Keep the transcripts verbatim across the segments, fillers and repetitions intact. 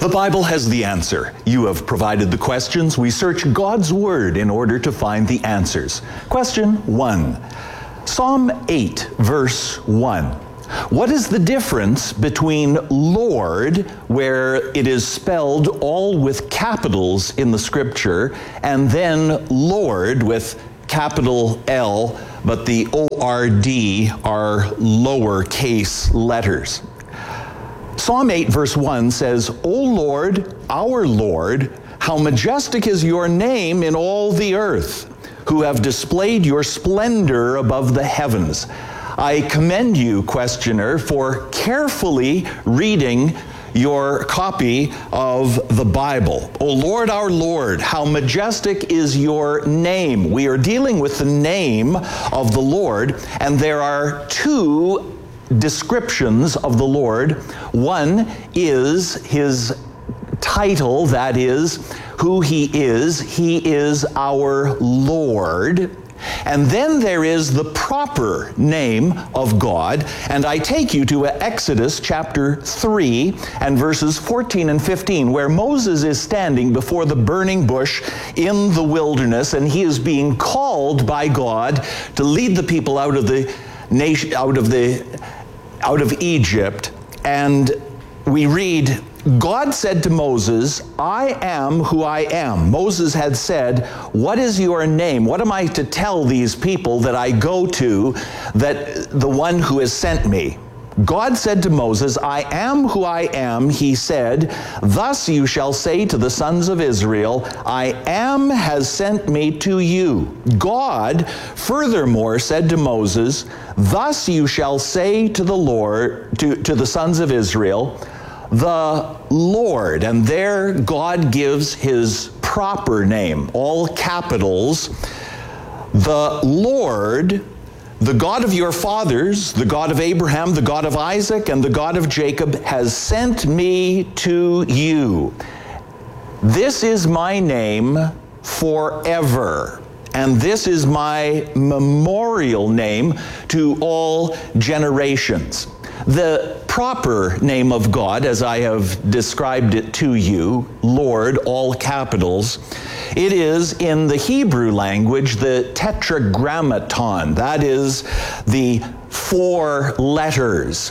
The Bible has the answer. You have provided the questions. We search God's Word in order to find the answers. Question one. Psalm eight, verse one. What is the difference between Lord, where it is spelled all with capitals in the Scripture, and then Lord with capital L, but the O R D are lowercase letters? Psalm eight, verse one says, O Lord, our Lord, how majestic is your name in all the earth, who have displayed your splendor above the heavens. I commend you, questioner, for carefully reading your copy of the Bible. O Lord, our Lord, how majestic is your name. We are dealing with the name of the Lord, and there are two descriptions of the Lord. One is his title, that is, who he is. He is our Lord. And then there is the proper name of God, and I take you to Exodus chapter three and verses fourteen and fifteen, where Moses is standing before the burning bush in the wilderness, and he is being called by God to lead the people out of the nation, out of the, out of Egypt. And we read, God said to Moses, I am who I am. Moses had said, what is your name? What am I to tell these people that I go to, that the one who has sent me? God said to Moses, I am who I am. He said, thus you shall say to the sons of Israel, I am has sent me to you. God furthermore said to Moses, thus you shall say to the Lord, to, to the sons of Israel, the Lord. And there God gives his proper name, all capitals. The Lord, the God of your fathers, the God of Abraham, the God of Isaac, and the God of Jacob, has sent me to you. This is my name forever, and this is my memorial name to all generations. The proper name of God, as I have described it to you, Lord, all capitals, it is in the Hebrew language the tetragrammaton. That is the four letters.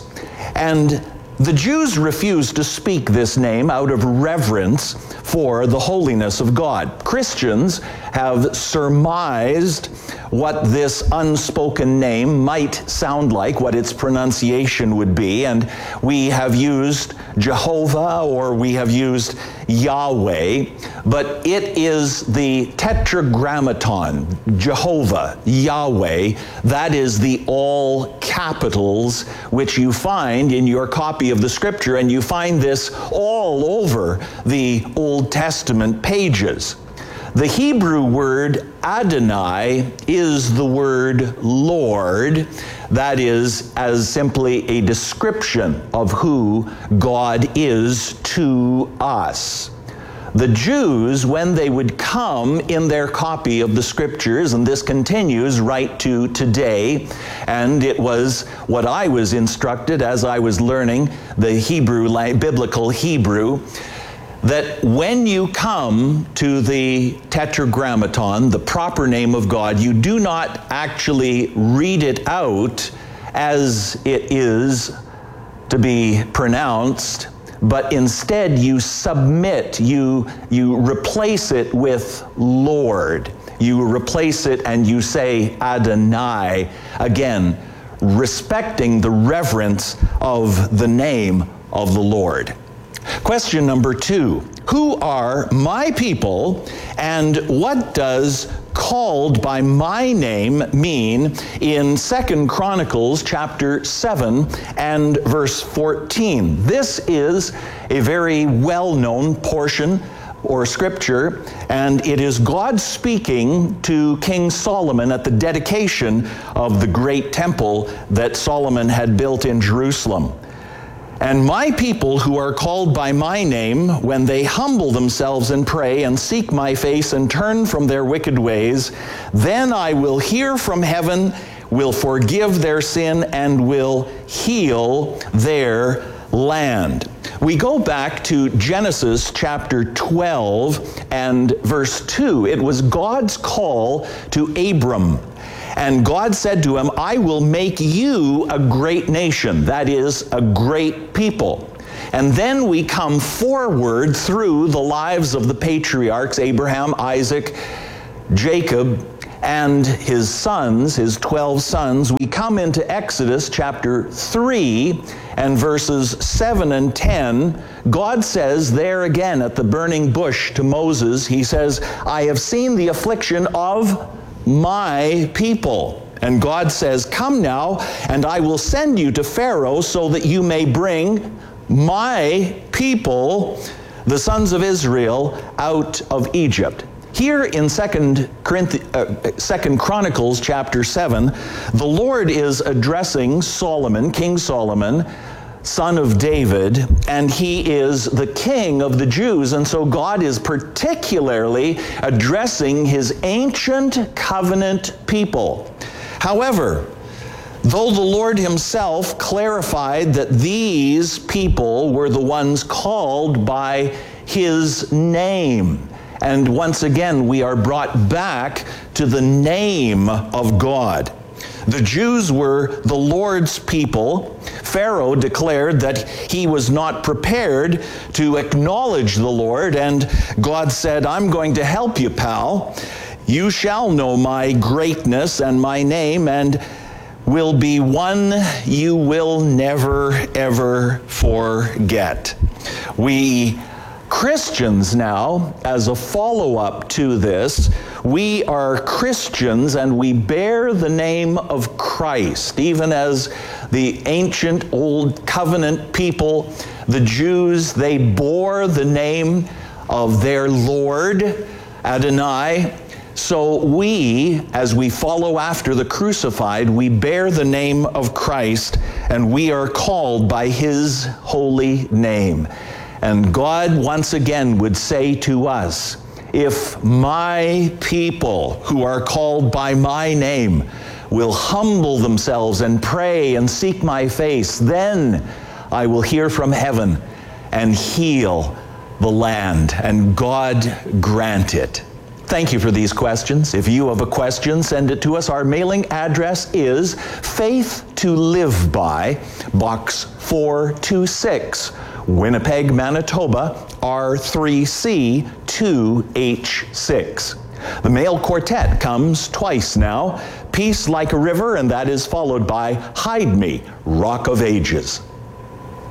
And the Jews refused to speak this name out of reverence for the holiness of God. Christians have surmised what this unspoken name might sound like, what its pronunciation would be, and we have used Jehovah or we have used Yahweh, but it is the tetragrammaton, Jehovah, Yahweh, that is the all capitals which you find in your copy of the Scripture, and you find this all over the Old Testament pages. The Hebrew word Adonai is the word Lord. That is as simply a description of who God is to us. The Jews, when they would come in their copy of the Scriptures, and this continues right to today, and it was what I was instructed as I was learning the Hebrew, biblical Hebrew, that when you come to the tetragrammaton, the proper name of God, you do not actually read it out as it is to be pronounced, but instead you submit, you, you replace it with Lord. You replace it and you say Adonai, again, respecting the reverence of the name of the Lord. Question number two, who are my people, and what does called by my name mean in Second Chronicles chapter seven and verse fourteen? This is a very well-known portion or scripture, and it is God speaking to King Solomon at the dedication of the great temple that Solomon had built in Jerusalem. And my people who are called by my name, when they humble themselves and pray and seek my face and turn from their wicked ways, then I will hear from heaven, will forgive their sin, and will heal their land. We go back to Genesis chapter twelve and verse two. It was God's call to Abram. And God said to him, I will make you a great nation, that is, a great people. And then we come forward through the lives of the patriarchs, Abraham, Isaac, Jacob, and his sons, his twelve sons. We come into Exodus chapter three and verses seven and ten. God says there again at the burning bush to Moses, he says, I have seen the affliction of my people. And God says, come now, and I will send you to Pharaoh so that you may bring my people, the sons of Israel, out of Egypt. Here in Second Chronicles chapter seven, the Lord is addressing Solomon, King Solomon, son of David, and he is the king of the Jews. And so God is particularly addressing his ancient covenant people. However, though the Lord himself clarified that these people were the ones called by his name, and once again we are brought back to the name of God. The Jews were the Lord's people. Pharaoh declared that he was not prepared to acknowledge the Lord, and God said, I'm going to help you, pal. You shall know my greatness and my name, and will be one you will never, ever forget. We Christians now, as a follow-up to this, we are Christians and we bear the name of Christ, even as the ancient old covenant people, the Jews, they bore the name of their Lord, Adonai. So we, as we follow after the crucified, we bear the name of Christ, and we are called by his holy name. And God once again would say to us, if my people who are called by my name will humble themselves and pray and seek my face, then I will hear from heaven and heal the land. And God grant it. Thank you for these questions. If you have a question, send it to us. Our mailing address is Faith to Live By, Box four two six, Winnipeg, Manitoba, R three C two H six. The male quartet comes twice now. Peace Like a River, and that is followed by Hide Me, Rock of Ages.